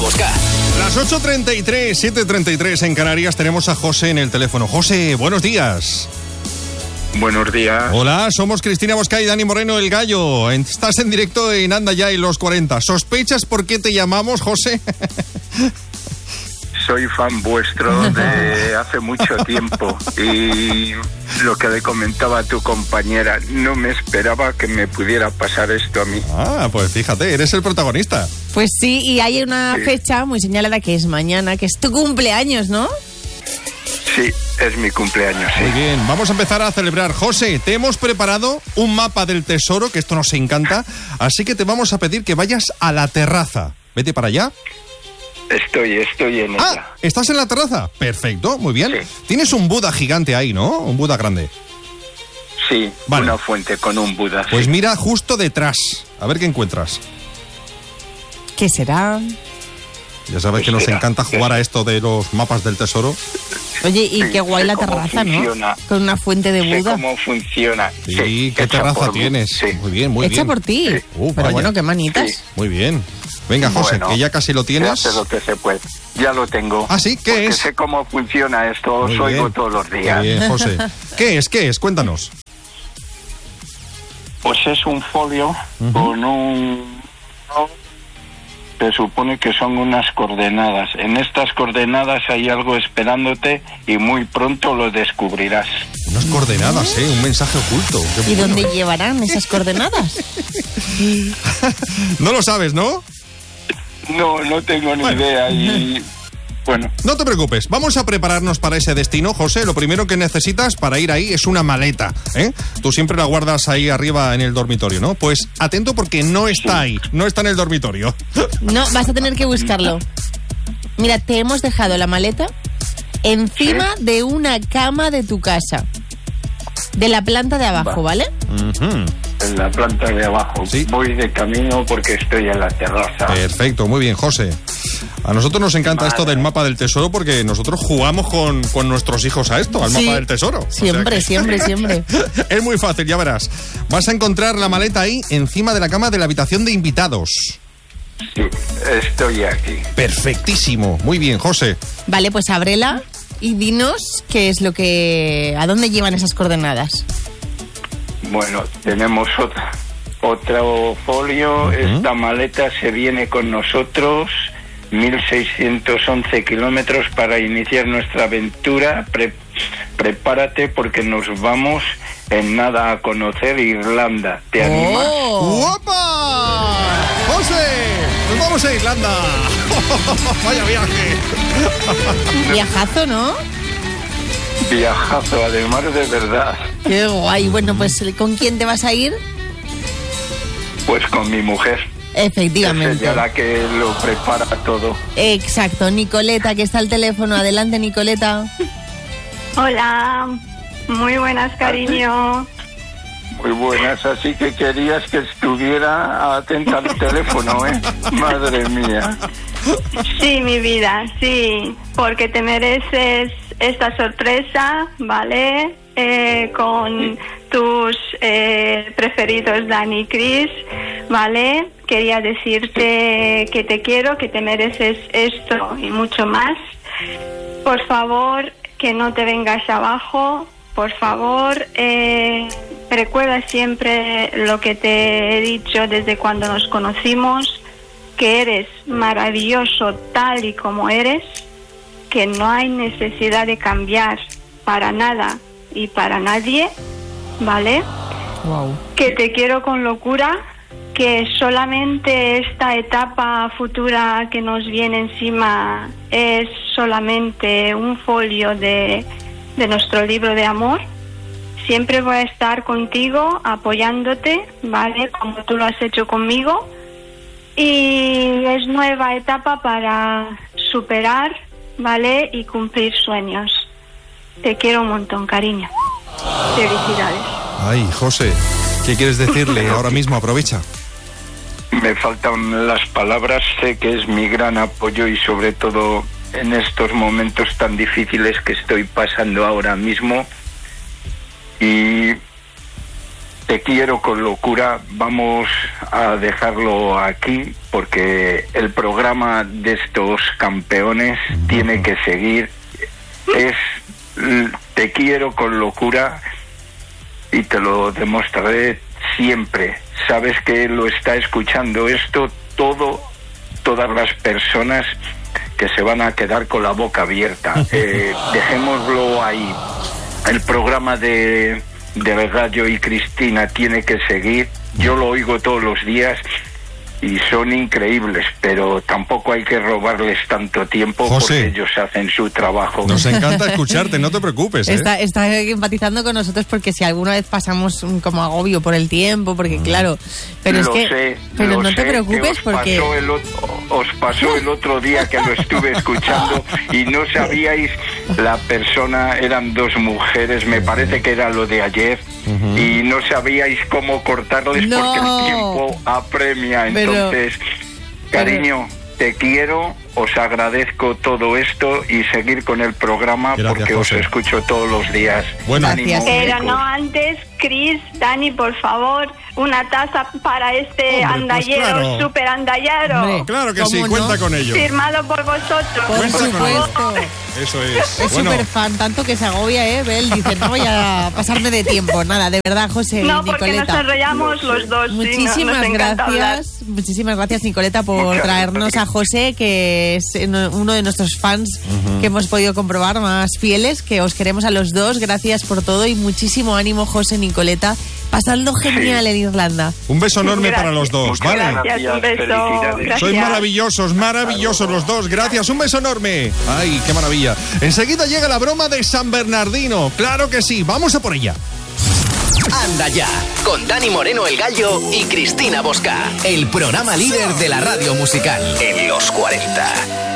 Bosca. Las 8:33, 7:33 en Canarias, tenemos a José en el teléfono. José, buenos días. Buenos días. Hola, somos Cristina Bosca y Dani Moreno, el Gallo. Estás en directo en Anda Ya y los 40. ¿Sospechas por qué te llamamos, José? Soy fan vuestro de hace mucho tiempo y lo que le comentaba a tu compañera, no me esperaba que me pudiera pasar esto a mí. Ah, pues fíjate, eres el protagonista. Pues sí, y hay una fecha muy señalada que es mañana, que es tu cumpleaños, ¿no? Sí, es mi cumpleaños, sí. Muy bien, vamos a empezar a celebrar. José, te hemos preparado un mapa del tesoro, que esto nos encanta, así que te vamos a pedir que vayas a la terraza. Vete para allá. Estoy en ella. ¿Estás en la terraza? Perfecto, muy bien. Sí. Tienes un Buda gigante ahí, ¿no? Un Buda grande. Sí, vale. Una fuente con un Buda. Pues sí. mira justo detrás, a ver qué encuentras. ¿Qué será? Ya sabes que nos encanta jugar a esto de los mapas del tesoro. Oye, y Sí, qué guay la terraza, funciona. ¿no? Con una fuente de Sé Buda. cómo funciona. Sí, ¿qué hecha terraza por mí. tienes? Sí. Muy bien, muy Hecha bien. por ti. Sí. Pero vaya. bueno, qué manitas. Sí. Muy bien. Venga, José, Bueno, que ya casi lo tienes. Se hace lo que se puede. Ya lo tengo. Ah, sí, ¿qué porque es? sé cómo funciona esto, os Muy oigo bien. todos los días. Muy bien, José. ¿Qué es? Cuéntanos. Pues es un folio con un... Se supone que son unas coordenadas. En estas coordenadas hay algo esperándote y muy pronto lo descubrirás. Unas coordenadas, un mensaje oculto. Qué ¿Y bueno. dónde llevarán esas coordenadas? No lo sabes, ¿no? No tengo ni idea y... Bueno, No te preocupes, vamos a prepararnos para ese destino, José. Lo primero que necesitas para ir ahí es una maleta, ¿eh? Tú siempre la guardas ahí arriba en el dormitorio, ¿no? Pues atento porque no está ahí, no está en el dormitorio. No, vas a tener que buscarlo. Mira, te hemos dejado la maleta encima de una cama de tu casa. De la planta de abajo, ¿vale? en la planta de abajo. Sí. Voy de camino porque estoy en la terraza. Perfecto, muy bien, José. A nosotros nos encanta esto del mapa del tesoro porque nosotros jugamos con nuestros hijos a esto, al Sí. mapa del tesoro. Siempre, siempre. Es muy fácil, ya verás. Vas a encontrar la maleta ahí encima de la cama de la habitación de invitados. Sí, estoy aquí. Perfectísimo. Muy bien, José. Vale, pues ábrela y dinos qué es lo que... ¿A dónde llevan esas coordenadas? Bueno, tenemos otro folio. Esta maleta se viene con nosotros 1.611 kilómetros para iniciar nuestra aventura. Prepárate porque nos vamos en nada a conocer Irlanda. ¿Te animas? ¡Guapa! ¡José! ¡Nos vamos a Irlanda! ¡Vaya viaje! Viajazo, ¿no? Viajazo, además de verdad. Qué guay. Bueno, pues ¿con quién te vas a ir? Pues con mi mujer. Efectivamente. Es ella la que lo prepara todo. Exacto. Nicoleta, que está al teléfono. Adelante, Nicoleta. Hola, muy buenas, cariño. Muy buenas, así que querías que estuviera atenta al teléfono, ¿eh? Madre mía. Sí, mi vida, sí, porque te mereces esta sorpresa, ¿vale? Con tus preferidos Dani y Chris, ¿vale? Quería decirte que te quiero, que te mereces esto y mucho más. Por favor, que no te vengas abajo, por favor, recuerda siempre lo que te he dicho desde cuando nos conocimos, que eres maravilloso tal y como eres, que no hay necesidad de cambiar para nada y para nadie, ¿vale? Wow. Que te quiero con locura, que solamente esta etapa futura que nos viene encima es solamente un folio de nuestro libro de amor. Siempre voy a estar contigo, apoyándote, ¿vale? Como tú lo has hecho conmigo. Y es nueva etapa para superar, ¿vale? Y cumplir sueños. Te quiero un montón, cariño. Felicidades. Ay, José, ¿qué quieres decirle ahora mismo? Aprovecha. Me faltan las palabras, sé que es mi gran apoyo y sobre todo en estos momentos tan difíciles que estoy pasando ahora mismo. Y Te quiero con locura. Vamos a dejarlo aquí porque el programa de estos campeones tiene que seguir. Te quiero con locura y te lo demostraré siempre. Sabes que lo está escuchando esto todas las personas que se van a quedar con la boca abierta. Dejémoslo ahí. El programa de Gallo y Cristina tiene que seguir. Yo lo oigo todos los días y son increíbles, pero tampoco hay que robarles tanto tiempo, José, porque ellos hacen su trabajo. Nos encanta escucharte, no te preocupes. Está empatizando con nosotros porque si alguna vez pasamos como agobio por el tiempo, porque claro, pero es que no te preocupes porque os pasó el otro día que lo estuve escuchando y no sabíais, la persona, eran dos mujeres, me parece que era lo de ayer, y no sabíais cómo cortarles porque el tiempo apremia. Entonces, cariño, te quiero, os agradezco todo esto y seguir con el programa. Gracias, porque José, os escucho todos los días. Bueno, pero no antes, Cris, Dani, por favor, una taza para este andallero, súper andallero. Claro que sí, cuenta con ello. Firmado por vosotros. Por supuesto. Eso es. Es súper fan, tanto que se agobia, Él dice, no voy a pasarme de tiempo. Nada, de verdad, José y Nicoleta. No, porque nos enrollamos los dos. Muchísimas gracias, Nicoleta, por traernos a José, que es uno de nuestros fans que hemos podido comprobar más fieles, que os queremos a los dos. Gracias por todo y muchísimo ánimo, José, Nicoleta. Pasando genial en Irlanda. Un beso enorme para los dos, ¿vale? Gracias, un beso. Gracias. Sois maravillosos los dos. Gracias, un beso enorme. Ay, qué maravilla. Enseguida llega la broma de San Bernardino. Claro que sí, vamos a por ella. Anda ya, con Dani Moreno el Gallo y Cristina Bosca. El programa líder de la radio musical en los 40.